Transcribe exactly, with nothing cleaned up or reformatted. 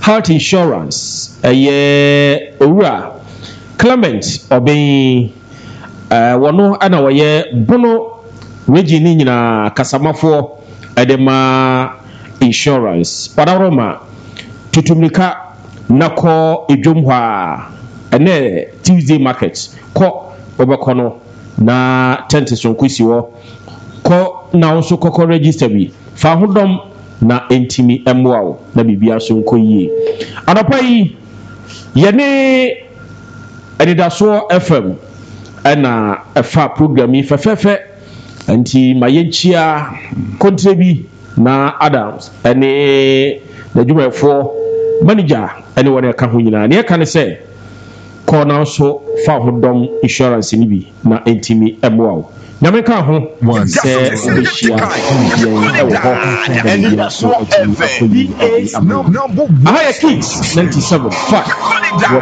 health insurance ɛyɛ owura Clement Obey uh, wono ana wɔyɛ bono region ni nyina kasamafo edema insurance wadaroma tutumnika nako edwom hwa ene Tuesday market ko obekono na tent so nkosi wo ko na nso kokko register bi fa hodom na entimi emwa wo na bibia so nkoyie anapa yi yene edidaso F M ena efa program yi fefefe anti mayenchia kontrabi na Adams ene na dwumefo manager ene wona ka ho nyina ne ka ne se ko na so fa hodom insurance ni bi na entimi emwa wo nyame ka ho se obehia yen ewo ho and na so atimi akoli aha ya kids ninety-seven five